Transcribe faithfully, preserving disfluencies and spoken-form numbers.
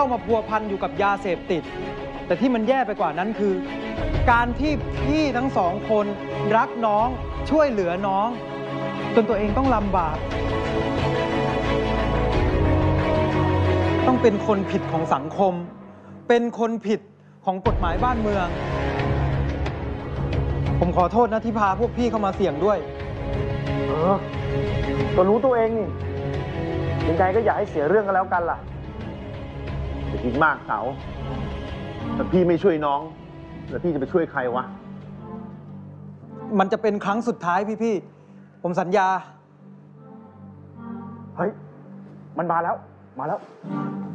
มาพัวพันอยู่กับยาเสพติดแต่ที่มันแย่ไปกว่านั้นคือการที่พี่ทั้งสองคนรักน้องช่วยเหลือน้องจนตัวเองต้องลำบากต้องเป็นคนผิดของสังคมเป็นคนผิดของกฎหมายบ้านเมืองผมขอโทษนะที่พาพวกพี่เข้ามาเสี่ยงด้วยเออก็รู้ตัวเองนี่ยังไงก็อย่าให้เสียเรื่องกันแล้วกันล่ะอย่าคิดมากเสาแต่พี่ไม่ช่วยน้องแล้วพี่จะไปช่วยใครวะมันจะเป็นครั้งสุดท้ายพี่ๆผมสัญญาเฮ้ยมันมาแล้วมาแล้ว